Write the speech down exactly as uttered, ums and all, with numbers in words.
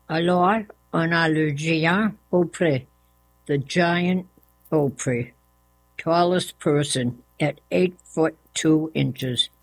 Alors on a le géant beaupré, the giant beaupré, tallest person at eight foot two inches,